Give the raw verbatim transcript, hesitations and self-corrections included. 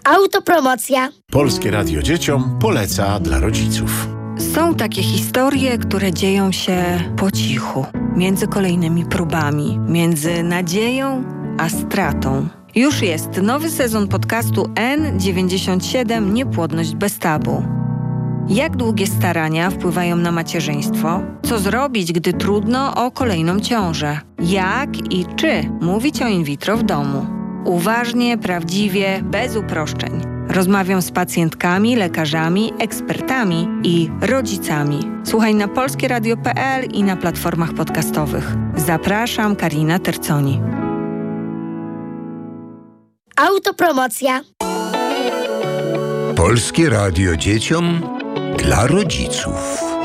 Autopromocja. Polskie Radio Dzieciom poleca dla rodziców. Są takie historie, które dzieją się po cichu, między kolejnymi próbami, między nadzieją a stratą. Już jest nowy sezon podcastu N dziewięćdziesiąt siedem Niepłodność bez tabu. Jak długie starania wpływają na macierzyństwo? Co zrobić, gdy trudno o kolejną ciążę? Jak i czy mówić o in vitro w domu? Uważnie, prawdziwie, bez uproszczeń. Rozmawiam z pacjentkami, lekarzami, ekspertami i rodzicami. Słuchaj na polskie radio kropka p l i na platformach podcastowych. Zapraszam, Karina Terconi. Autopromocja. Polskie Radio Dzieciom dla rodziców.